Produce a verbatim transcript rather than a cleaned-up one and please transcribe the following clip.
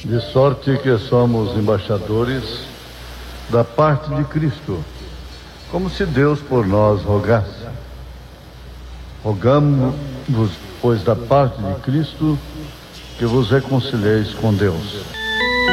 de sorte que somos embaixadores da parte de Cristo, como se Deus por nós rogasse. Rogamos-vos, pois, da parte de Cristo, que vos reconcilieis com Deus.